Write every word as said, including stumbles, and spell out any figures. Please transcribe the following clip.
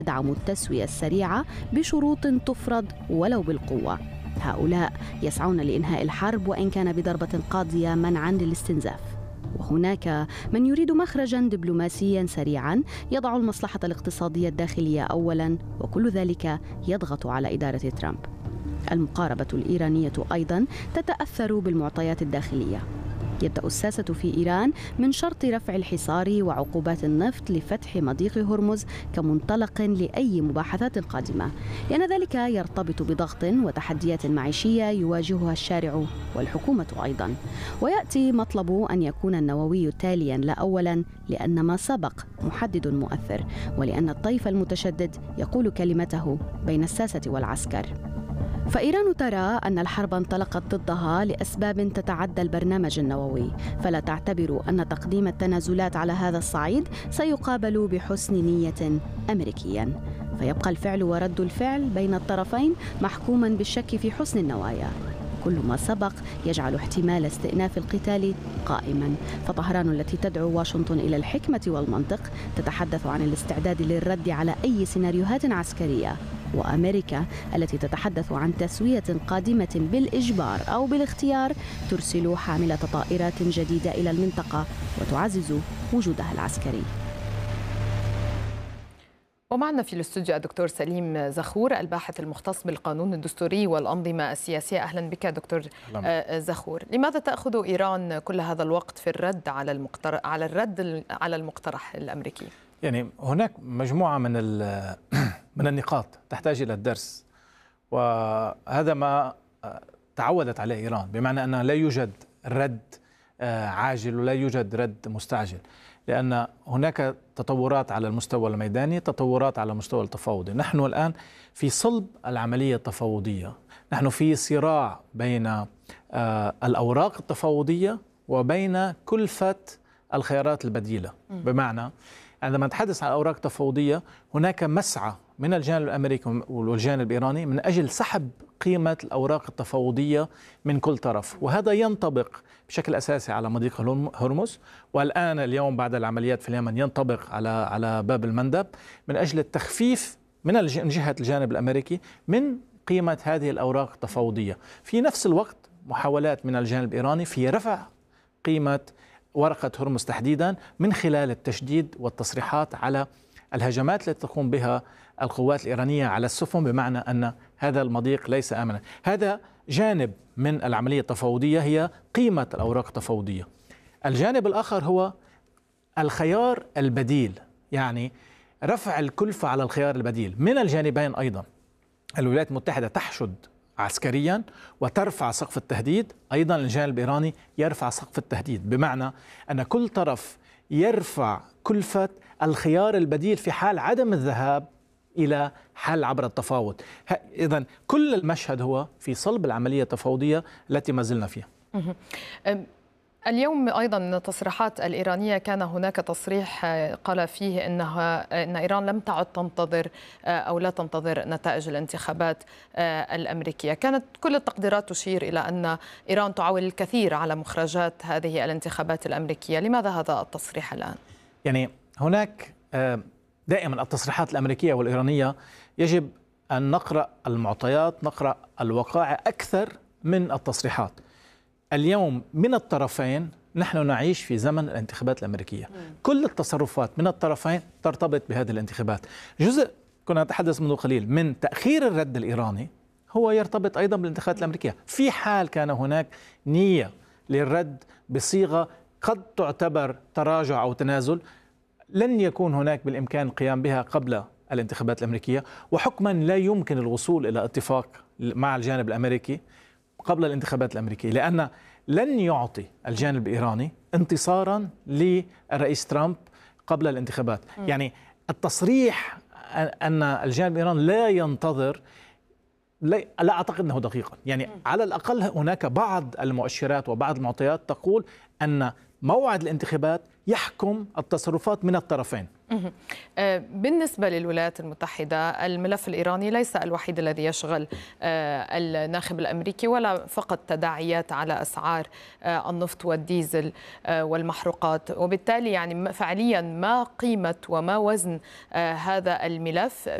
يدعموا التسوية السريعة بشروط تفرض ولو بالقوة. هؤلاء يسعون لإنهاء الحرب وإن كان بضربة قاضية منعاً للاستنزاف. وهناك من يريد مخرجاً دبلوماسياً سريعاً يضع المصلحة الاقتصادية الداخلية أولاً، وكل ذلك يضغط على إدارة ترامب. المقاربة الإيرانية أيضاً تتأثر بالمعطيات الداخلية. يبدأ الساسة في إيران من شرط رفع الحصار وعقوبات النفط لفتح مضيق هرمز كمنطلق لأي مباحثات قادمة، لأن ذلك يرتبط بضغط وتحديات معيشية يواجهها الشارع والحكومة أيضا. ويأتي مطلب أن يكون النووي تاليا لا أولا، لأن ما سبق محدد مؤثر، ولأن الطيف المتشدد يقول كلمته بين الساسة والعسكر. فإيران ترى أن الحرب انطلقت ضدها لأسباب تتعدى البرنامج النووي، فلا تعتبر أن تقديم التنازلات على هذا الصعيد سيقابل بحسن نية أمريكيا، فيبقى الفعل ورد الفعل بين الطرفين محكوما بالشك في حسن النوايا. كل ما سبق يجعل احتمال استئناف القتال قائما، فطهران التي تدعو واشنطن إلى الحكمة والمنطق تتحدث عن الاستعداد للرد على أي سيناريوهات عسكرية، وأمريكا التي تتحدث عن تسوية قادمة بالإجبار أو بالاختيار ترسل حاملة طائرات جديدة إلى المنطقة وتعزز وجودها العسكري. ومعنا في الاستوديو الدكتور سليم زخور، الباحث المختص بالقانون الدستوري والأنظمة السياسية. أهلا بك دكتور زخور. لماذا تأخذ إيران كل هذا الوقت في الرد على المقترح على الرد على المقترح الأمريكي؟ يعني هناك مجموعة من من النقاط تحتاج إلى الدرس، وهذا ما تعودت عليه إيران، بمعنى أن لا يوجد رد عاجل ولا يوجد رد مستعجل، لأن هناك تطورات على المستوى الميداني، تطورات على المستوى التفاوضي. نحن الآن في صلب العملية التفاوضية، نحن في صراع بين الأوراق التفاوضية وبين كلفة الخيارات البديلة. بمعنى عندما نتحدث عن أوراق تفاوضية هناك مسعى من الجانب الأمريكي والجانب الإيراني من أجل سحب قيمة الأوراق التفاوضية من كل طرف، وهذا ينطبق بشكل أساسي على مضيق هرمز، والآن اليوم بعد العمليات في اليمن ينطبق على على باب المندب، من أجل التخفيف من جهة الجانب الأمريكي من قيمة هذه الأوراق التفاوضية. في نفس الوقت محاولات من الجانب الإيراني في رفع قيمة ورقة هرمز تحديدا من خلال التشديد والتصريحات على الهجمات التي تقوم بها القوات الإيرانية على السفن، بمعنى أن هذا المضيق ليس آمنا. هذا جانب من العملية التفاوضية، هي قيمة الأوراق التفاوضية. الجانب الآخر هو الخيار البديل، يعني رفع الكلفة على الخيار البديل من الجانبين. أيضا الولايات المتحدة تحشد عسكريا وترفع سقف التهديد، أيضا الجانب الإيراني يرفع سقف التهديد، بمعنى أن كل طرف يرفع كلفة الخيار البديل في حال عدم الذهاب إلى حل عبر التفاوض. إذن كل المشهد هو في صلب العملية التفاوضية التي ما زلنا فيها. اليوم أيضا من التصريحات الإيرانية كان هناك تصريح قال فيه إنها إن إيران لم تعد تنتظر أو لا تنتظر نتائج الانتخابات الأمريكية. كانت كل التقديرات تشير إلى أن إيران تعول الكثير على مخرجات هذه الانتخابات الأمريكية. لماذا هذا التصريح الآن؟ يعني هناك دائما التصريحات الأمريكية والإيرانية يجب أن نقرأ المعطيات، نقرأ الوقائع أكثر من التصريحات. اليوم من الطرفين نحن نعيش في زمن الانتخابات الأمريكية. م. كل التصرفات من الطرفين ترتبط بهذه الانتخابات. جزء كنا نتحدث منذ قليل من تأخير الرد الإيراني هو يرتبط أيضا بالانتخابات الأمريكية. في حال كان هناك نية للرد بصيغة قد تعتبر تراجع أو تنازل، لن يكون هناك بالإمكان القيام بها قبل الانتخابات الأمريكية، وحكما لا يمكن الوصول إلى اتفاق مع الجانب الأمريكي قبل الانتخابات الأمريكية، لأن لن يعطي الجانب الإيراني انتصارا للرئيس ترامب قبل الانتخابات. م. يعني التصريح أن الجانب الإيراني لا ينتظر لا, لا أعتقد أنه دقيقا. يعني م. على الأقل هناك بعض المؤشرات وبعض المعطيات تقول أن موعد الانتخابات يحكم التصرفات من الطرفين. بالنسبة للولايات المتحدة، الملف الإيراني ليس الوحيد الذي يشغل الناخب الأمريكي، ولا فقط تداعيات على أسعار النفط والديزل والمحروقات، وبالتالي يعني فعليا ما قيمة وما وزن هذا الملف